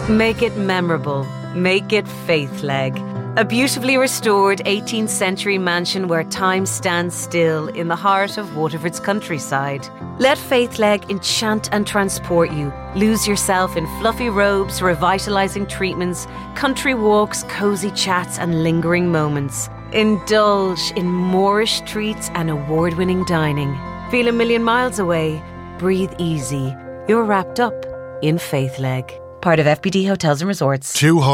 Make it memorable. Make it Faithleg. A beautifully restored 18th century mansion where time stands still in the heart of Waterford's countryside. Let Faithleg enchant and transport you. Lose yourself in fluffy robes, revitalising treatments, country walks, cosy chats and lingering moments. Indulge in Moorish treats and award-winning dining. Feel a million miles away. Breathe easy. You're wrapped up in Faithleg. Part of FBD Hotels and Resorts.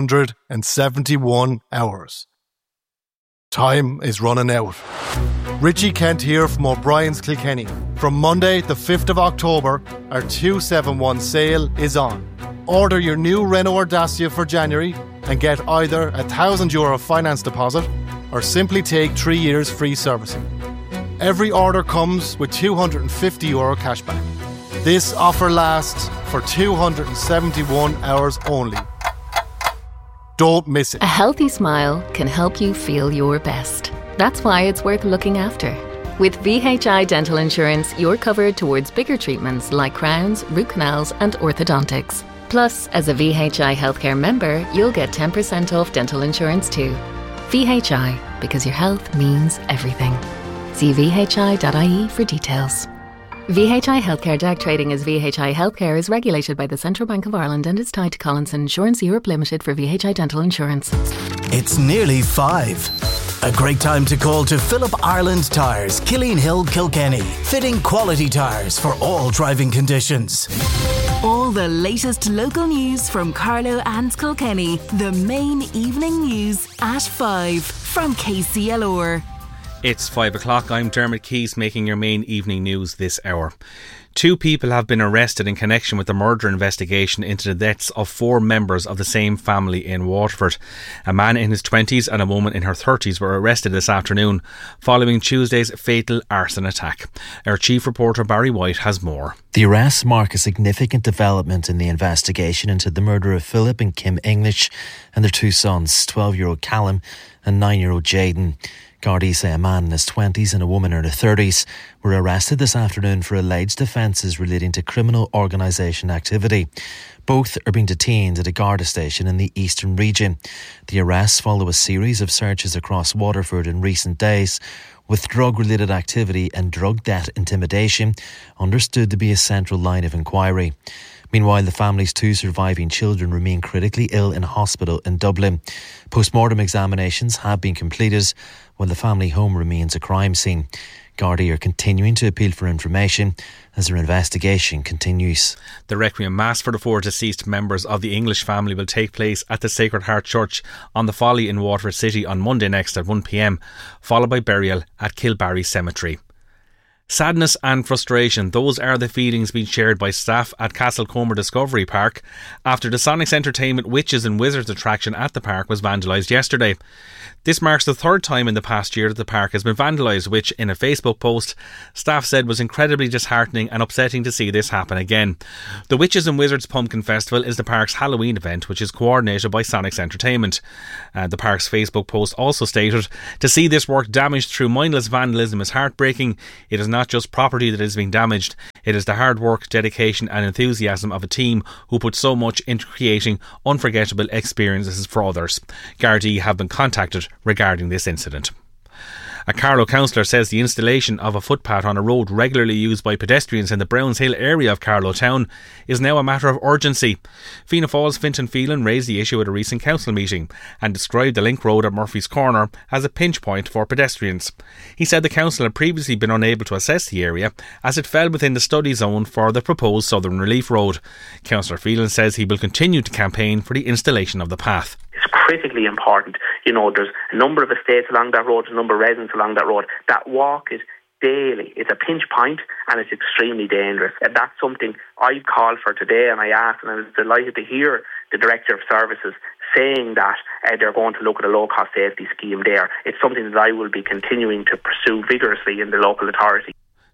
271 hours. Time is running out. Richie Kent here from O'Brien's Kilkenny. From Monday, the 5th of October, our 271 sale is on. Order your new Renault or Dacia for January and get either €1,000 finance deposit or simply take 3 years free servicing. Every order comes with €250 cashback. This offer lasts for 271 hours only. Don't miss it. A healthy smile can help you feel your best. That's why it's worth looking after. With VHI Dental Insurance, you're covered towards bigger treatments like crowns, root canals and orthodontics. Plus, as a VHI Healthcare member, you'll get 10% off dental insurance too. VHI, because your health means everything. See vhi.ie for details. VHI Healthcare Direct Trading as VHI Healthcare is regulated by the Central Bank of Ireland and is tied to Collinson Insurance Europe Limited for VHI Dental Insurance. It's nearly 5. A great time to call to Philip Ireland Tyres, Killeen Hill, Kilkenny. Fitting quality tyres for all driving conditions. All the latest local news from Carlow and Kilkenny. The main evening news at 5 from KCLR. It's 5 o'clock. I'm Dermot Keys making your main evening news this hour. 2 people have been arrested in connection with the murder investigation into the deaths of 4 members of the same family in Waterford. A man in his 20s and a woman in her 30s were arrested this afternoon following Tuesday's fatal arson attack. Our chief reporter Barry White has more. The arrests mark a significant development in the investigation into the murder of Philip and Kim English and their 2 sons, 12-year-old Callum and 9-year-old Jayden. Gardaí say a man in his 20s and a woman in her 30s were arrested this afternoon for alleged offences relating to criminal organisation activity. Both are being detained at a Garda station in the eastern region. The arrests follow a series of searches across Waterford in recent days, with drug-related activity and drug debt intimidation understood to be a central line of inquiry. Meanwhile, the family's 2 surviving children remain critically ill in hospital in Dublin. Post-mortem examinations have been completed, while the family home remains a crime scene. Gardaí are continuing to appeal for information as their investigation continues. The Requiem Mass for the 4 deceased members of the English family will take place at the Sacred Heart Church on the Folly in Waterford City on Monday next at 1 p.m, followed by burial at Kilbarry Cemetery. Sadness and frustration, those are the feelings being shared by staff at Castlecomer Discovery Park after the Sonics Entertainment Witches and Wizards attraction at the park was vandalised yesterday. This marks the 3rd time in the past year that the park has been vandalised, which, in a Facebook post, staff said was incredibly disheartening and upsetting to see this happen again. The Witches and Wizards Pumpkin Festival is the park's Halloween event, which is coordinated by Sonics Entertainment. The park's Facebook post also stated, "To see this work damaged through mindless vandalism is heartbreaking. It is not just property that is being damaged. It is the hard work, dedication and enthusiasm of a team who put so much into creating unforgettable experiences for others." Gardaí have been contacted regarding this incident. A Carlow councillor says the installation of a footpath on a road regularly used by pedestrians in the Browns Hill area of Carlow town is now a matter of urgency. Fianna Fáil's Fintan Phelan raised the issue at a recent council meeting and described the link road at Murphy's Corner as a pinch point for pedestrians. He said the council had previously been unable to assess the area as it fell within the study zone for the proposed Southern Relief Road. Councillor Phelan says he will continue to campaign for the installation of the path. It's critically important. There's a number of estates along that road, a number of residents along that road. That walk is daily. It's a pinch point and it's extremely dangerous. And that's something I called for today, and I asked, and I was delighted to hear the Director of Services saying that they're going to look at a low-cost safety scheme there. It's something that I will be continuing to pursue vigorously in the local authority.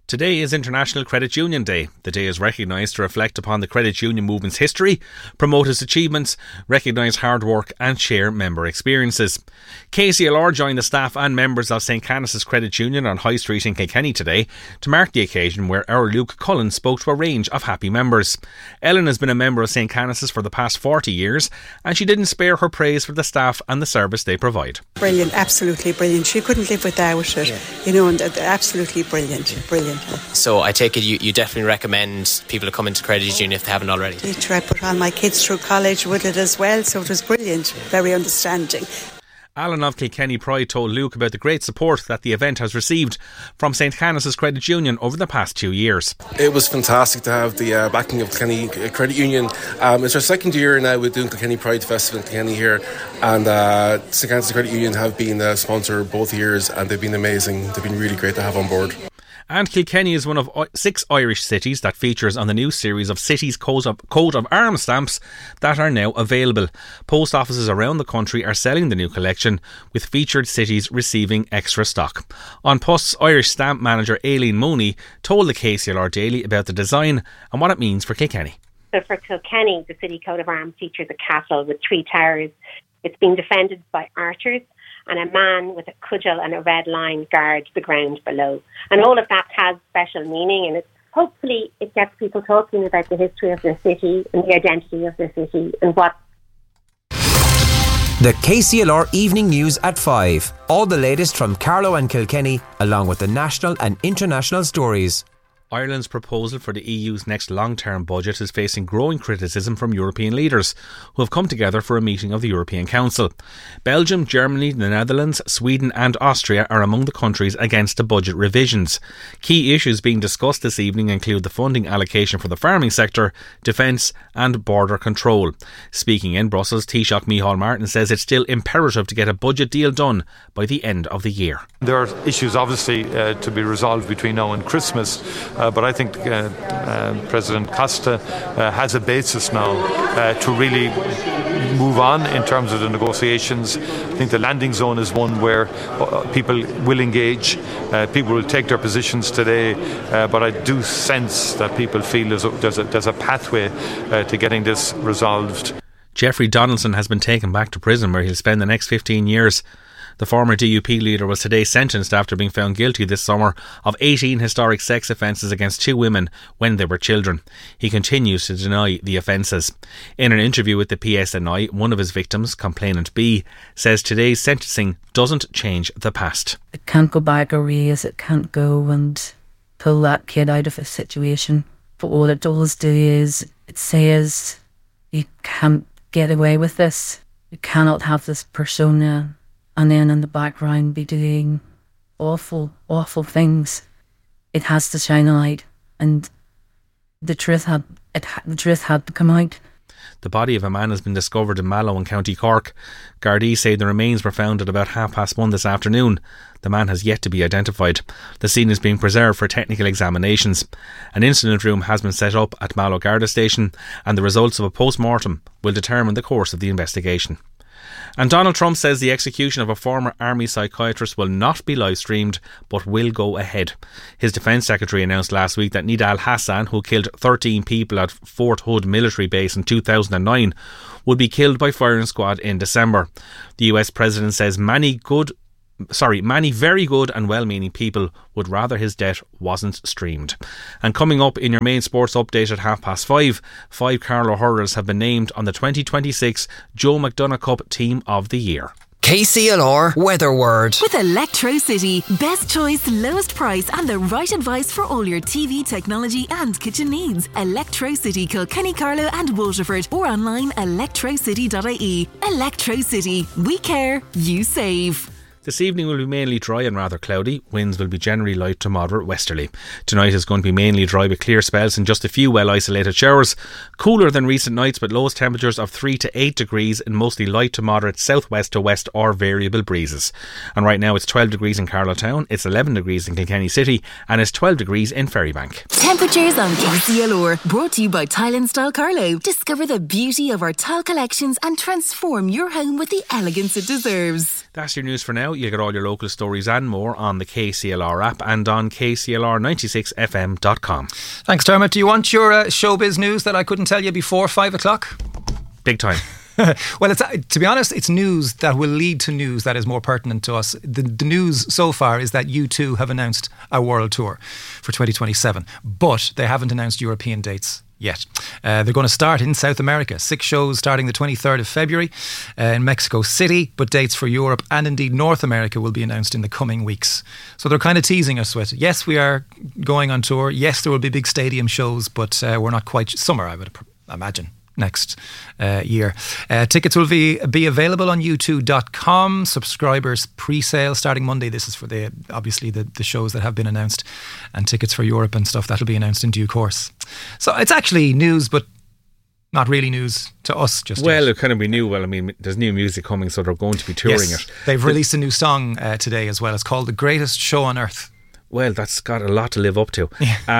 Today is International Credit Union Day. The day is recognised to reflect upon the credit union movement's history, promote its achievements, recognise hard work and share member experiences. KCLR joined the staff and members of St Canice's Credit Union on High Street in Kilkenny today to mark the occasion, where our Luke Cullen spoke to a range of happy members. Ellen has been a member of St Canice's for the past 40 years and she didn't spare her praise for the staff and the service they provide. Brilliant, absolutely brilliant. She couldn't live without it, and absolutely brilliant. So I take it you definitely recommend people to come into credit union if they haven't already. I put all my kids through college with it as well, so it was brilliant, very understanding. Alan of Kilkenny Pride told Luke about the great support that the event has received from St Canice's Credit Union over the past 2 years. It was fantastic to have the backing of Kilkenny Credit Union. It's our second year now with doing Kilkenny Pride Festival in Kilkenny here, and St Canice's Credit Union have been a sponsor both years and they've been amazing. They've been really great to have on board. And Kilkenny is one of 6 Irish cities that features on the new series of Cities Coat of Arms stamps that are now available. Post offices around the country are selling the new collection, with featured cities receiving extra stock. On Post's Irish stamp manager Aileen Mooney told the KCLR Daily about the design and what it means for Kilkenny. So for Kilkenny, the City Coat of Arms features a castle with 3 towers. It's been defended by archers, and a man with a cudgel and a red line guards the ground below. And all of that has special meaning, and hopefully it gets people talking about the history of their city and the identity of their city and what. The KCLR Evening News at 5. All the latest from Carlow and Kilkenny, along with the national and international stories. Ireland's proposal for the EU's next long-term budget is facing growing criticism from European leaders who have come together for a meeting of the European Council. Belgium, Germany, the Netherlands, Sweden and Austria are among the countries against the budget revisions. Key issues being discussed this evening include the funding allocation for the farming sector, defence and border control. Speaking in Brussels, Taoiseach Micheál Martin says it's still imperative to get a budget deal done by the end of the year. There are issues obviously to be resolved between now and Christmas. But I think President Costa has a basis now to really move on in terms of the negotiations. I think the landing zone is one where people will engage, people will take their positions today, but I do sense that people feel there's a pathway to getting this resolved. Jeffrey Donaldson has been taken back to prison, where he'll spend the next 15 years. The former DUP leader was today sentenced after being found guilty this summer of 18 historic sex offences against 2 women when they were children. He continues to deny the offences. In an interview with the PSNI, one of his victims, complainant B, says today's sentencing doesn't change the past. It can't go back a raise, it can't go and pull that kid out of a situation. But what it does do is it says you can't get away with this. You cannot have this persona and then in the background be doing awful, awful things. It has to shine a light, and the truth had to come out. The body of a man has been discovered in Mallow in County Cork. Gardaí say the remains were found at about 1:30 this afternoon. The man has yet to be identified. The scene is being preserved for technical examinations. An incident room has been set up at Mallow Garda Station, and the results of a post-mortem will determine the course of the investigation. And Donald Trump says the execution of a former army psychiatrist will not be live streamed but will go ahead. His defence secretary announced last week that Nidal Hassan, who killed 13 people at Fort Hood military base in 2009, would be killed by firing squad in December. The US president says many very good and well-meaning people would rather his death wasn't streamed. And coming up in your main sports update at 5:30, 5 Carlow hurlers have been named on the 2026 Joe McDonagh Cup Team of the Year. KCLR Weather Word. With Electrocity, best choice, lowest price and the right advice for all your TV, technology and kitchen needs. Electrocity, Kilkenny, Carlow and Waterford, or online electrocity.ie. Electrocity. We care, you save. This evening will be mainly dry and rather cloudy. Winds will be generally light to moderate westerly. Tonight is going to be mainly dry with clear spells and just a few well isolated showers. Cooler than recent nights, but lowest temperatures of 3 to 8 degrees and mostly light to moderate southwest to west or variable breezes. And right now it's 12 degrees in Carlow Town, it's 11 degrees in Kilkenny City and it's 12 degrees in Ferrybank. Temperatures on KCLR, brought to you by Thailand Style Carlow. Discover the beauty of our tile collections and transform your home with the elegance it deserves. That's your news for now. You'll get all your local stories and more on the KCLR app and on KCLR96FM.com. Thanks, Dermot. Do you want your showbiz news that I couldn't tell you before 5 o'clock? Big time. Well, it's, to be honest, it's news that will lead to news that is more pertinent to us. The news so far is that U2 have announced a world tour for 2027, but they haven't announced European dates yet. They're going to start in South America. 6 shows starting the 23rd of February in Mexico City, but dates for Europe and indeed North America will be announced in the coming weeks. So they're kind of teasing us with, yes, we are going on tour. Yes, there will be big stadium shows, but we're not quite summer, I would imagine. Next year. Tickets will be available on u2.com. Subscribers pre-sale starting Monday. This is for obviously the shows that have been announced, and tickets for Europe and stuff that'll be announced in due course. So it's actually news, but not really news to us just well, yet. It kind of be new. Well, I mean, there's new music coming, so they're going to be touring it. They've released a new song today as well. It's called The Greatest Show on Earth. Well, that's got a lot to live up to.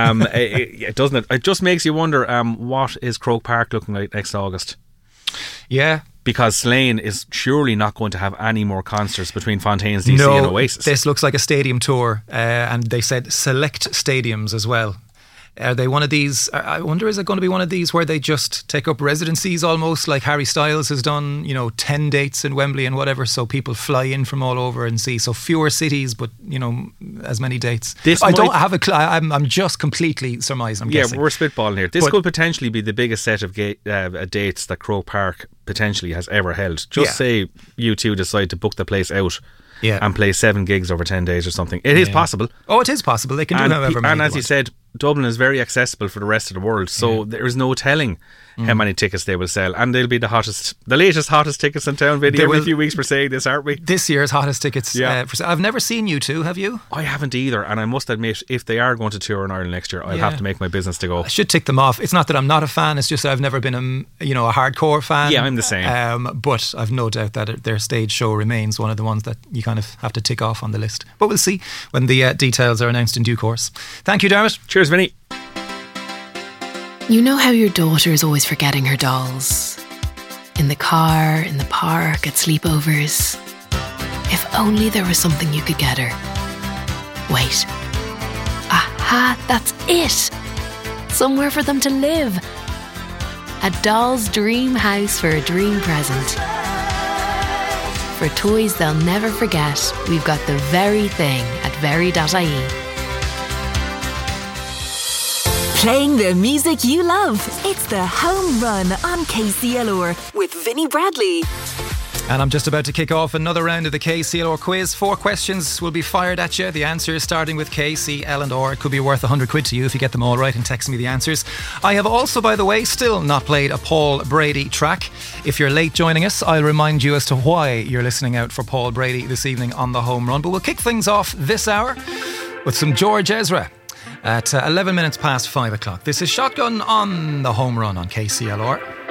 It doesn't it? It just makes you wonder, what is Croke Park looking like next August? Yeah. Because Slane is surely not going to have any more concerts between Fontaines DC and Oasis. This looks like a stadium tour, and they said select stadiums as well. Are they one of these? I wonder, is it going to be one of these where they just take up residencies almost like Harry Styles has done, 10 dates in Wembley and whatever, so people fly in from all over and see. So fewer cities, but, as many dates. I don't have a clue. I'm just completely surmising. Yeah, we're spitballing here. This could potentially be the biggest set of dates that Croke Park potentially has ever held. Just say U2 decide to book the place out. Yeah. And play 7 gigs over 10 days or something. It is possible. Oh, it is possible. They can do however many. And as you said, Dublin is very accessible for the rest of the world, so there is no telling how many tickets they will sell, and they'll be the latest hottest tickets in town. Video in a few weeks for saying this, aren't we? This year's hottest tickets. I've never seen U2. Have you? I haven't either, and I must admit, if they are going to tour in Ireland next year, I'll have to make my business to go. I should tick them off. It's not that I'm not a fan; it's just that I've never been a hardcore fan. Yeah, I'm the same. But I've no doubt that their stage show remains one of the ones that you kind of have to tick off on the list. But we'll see when the details are announced in due course. Thank you, Dermot. Cheers, Vinny. You know how your daughter is always forgetting her dolls? In the car, in the park, at sleepovers. If only there was something you could get her. Wait. Aha, that's it! Somewhere for them to live. A doll's dream house for a dream present. For toys they'll never forget, we've got the very thing at very.ie. Playing the music you love. It's the Home Run on KCLR with Vinnie Bradley. And I'm just about to kick off another round of the KCLR quiz. 4 questions will be fired at you. The answers starting with K, C, L and R. It could be worth £100 to you if you get them all right and text me the answers. I have also, by the way, still not played a Paul Brady track. If you're late joining us, I'll remind you as to why you're listening out for Paul Brady this evening on the Home Run. But we'll kick things off this hour with some George Ezra at 11 minutes past 5 o'clock. This is Shotgun on the Home Run on KCLR.